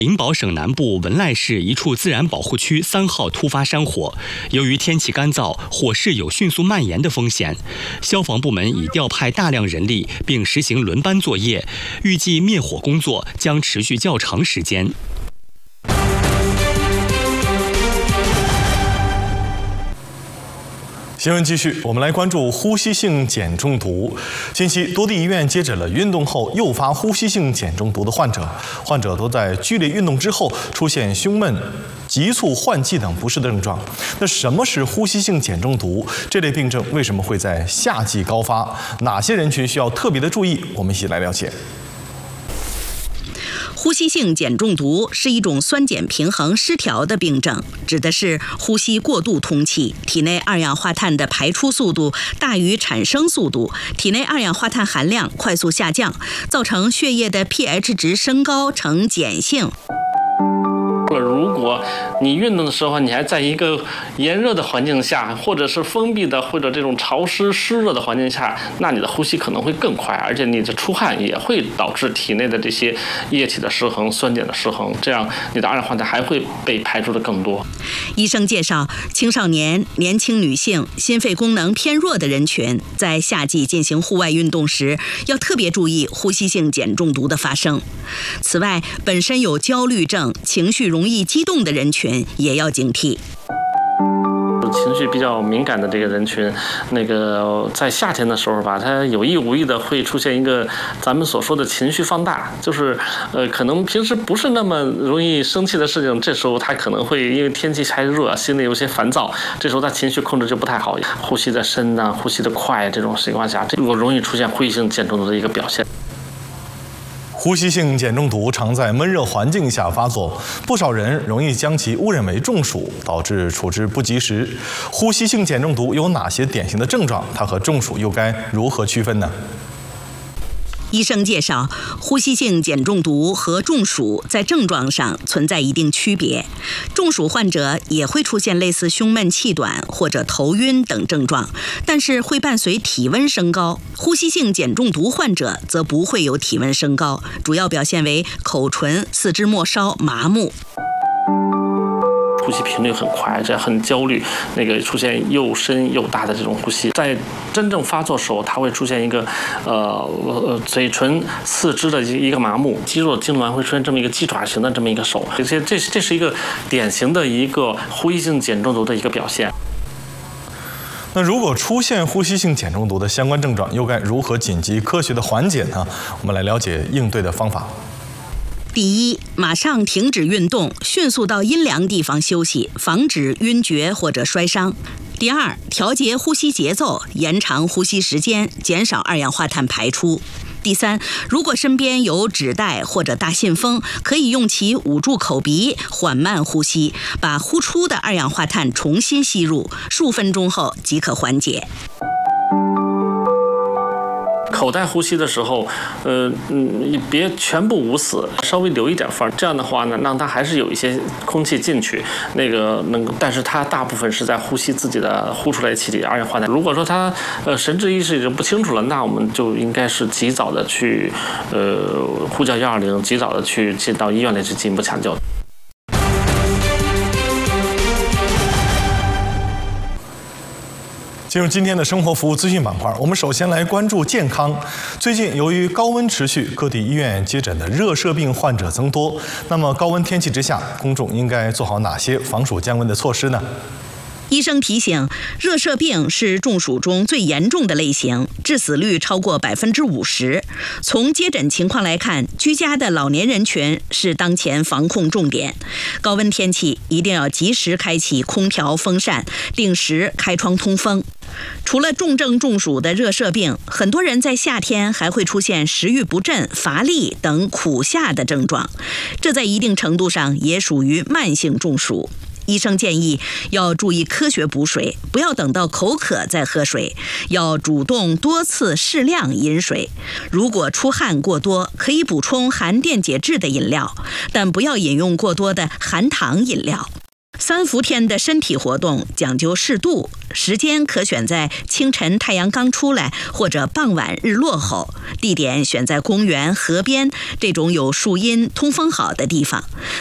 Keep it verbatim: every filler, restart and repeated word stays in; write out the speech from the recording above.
灵宝省南部文赖市一处自然保护区三号突发山火，由于天气干燥，火势有迅速蔓延的风险。消防部门已调派大量人力，并实行轮班作业，预计灭火工作将持续较长时间。 新闻继续，我们来关注呼吸性碱中毒。近期，多地医院接诊了运动后诱发呼吸性碱中毒的患者，患者都在剧烈运动之后出现胸闷、急促换气等不适的症状。那什么是呼吸性碱中毒？这类病症为什么会在夏季高发？哪些人群需要特别的注意？我们一起来了解。 呼吸性碱中毒是一种酸碱平衡失调的病症，指的是呼吸过度通气，体内二氧化碳的排出速度大于产生速度，体内二氧化碳含量快速下降，造成血液的 pH 值升高呈碱性。 如果你运动的时候，你还在一个炎热的环境下，或者是封闭的，或者这种潮湿湿热的环境下，那你的呼吸可能会更快，而且你的出汗也会导致体内的这些液体的失衡、酸碱的失衡，这样你的二氧化碳还会被排出的更多。 医生介绍，青少年、年轻女性、心肺功能偏弱的人群，在夏季进行户外运动时，要特别注意呼吸性碱中毒的发生。此外，本身有焦虑症、情绪容易激动的人群也要警惕。 情绪比较敏感的这个人群，那个在夏天的时候吧，他有意无意的会出现一个咱们所说的情绪放大，就是呃，可能平时不是那么容易生气的事情，这时候他可能会因为天气太热，心里有些烦躁，这时候他情绪控制就不太好，呼吸的深呐、啊，呼吸的快，这种情况下，这个容易出现呼吸性碱中毒的一个表现。 呼吸性碱中毒常在闷热环境下发作，不少人容易将其误认为中暑，导致处置不及时。呼吸性碱中毒有哪些典型的症状？它和中暑又该如何区分呢？ 医生介绍，呼吸性碱中毒和中暑在症状上存在一定区别。中暑患者也会出现类似胸闷气短或者头晕等症状，但是会伴随体温升高。呼吸性碱中毒患者则不会有体温升高，主要表现为口唇、四肢末梢麻木。 呼吸频率很快，这很焦虑，那个出现又深又大的这种呼吸，在真正发作时候，它会出现一个呃嘴唇、四肢的一个麻木，肌肉痉挛会出现这么一个鸡爪形的这么一个手，这些这这是一个典型的一个呼吸性碱中毒的一个表现。 那如果出现呼吸性碱中毒的相关症状，又该如何紧急科学的缓解呢？我们来了解应对的方法。 第一，马上停止运动，迅速到阴凉地方休息，防止晕厥或者摔伤。第二，调节呼吸节奏，延长呼吸时间，减少二氧化碳排出。第三，如果身边有纸袋或者大信封，可以用其捂住口鼻，缓慢呼吸，把呼出的二氧化碳重新吸入，数分钟后即可缓解。 口袋呼吸的时候，呃，嗯，别全部捂死，稍微留一点缝，这样的话呢，让它还是有一些空气进去，那个能，但是它大部分是在呼吸自己的呼出来的气体二氧化碳。如果说他呃神志意识已经不清楚了，那我们就应该是及早的去呃呼叫一二零，及早的去进到医院里去进一步抢救。 进入今天的生活服务资讯板块，我们首先来关注健康。最近由于高温持续，各地医院接诊的热射病患者增多。那么高温天气之下，公众应该做好哪些防暑降温的措施呢？ 医生提醒，热射病是中暑中最严重的类型，致死率超过百分之五十。从接诊情况来看，居家的老年人群是当前防控重点。高温天气一定要及时开启空调、风扇，定时开窗通风。除了重症中暑的热射病，很多人在夏天还会出现食欲不振、乏力等苦下的症状，这在一定程度上也属于慢性中暑。医生建议要注意科学补水，不要等到口渴再喝水，要主动多次适量饮水。如果出汗过多，可以补充含电解质的饮料，但不要饮用过多的含糖饮料。 三伏天的身体活动讲究适度，时间可选在清晨太阳刚出来，或者傍晚日落后，地点选在公园、河边这种有树荫、通风好的地方。